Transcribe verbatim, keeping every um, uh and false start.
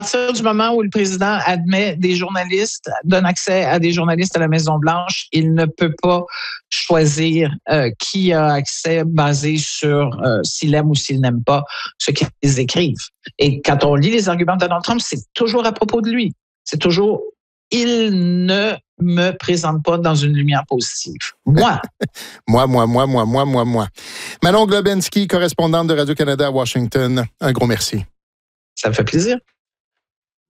partir du moment où le président admet des journalistes, donne accès à des journalistes à la Maison-Blanche, il ne peut pas choisir euh, qui a accès basé sur euh, s'il aime ou s'il n'aime pas ce qu'ils écrivent. Et quand on lit les arguments de Donald Trump, c'est toujours à propos de lui. C'est toujours « il ne me présente pas dans une lumière positive ». Moi. moi, moi, moi, moi, moi, moi, moi. Manon Globensky, correspondante de Radio-Canada à Washington, un gros merci. Ça me fait plaisir.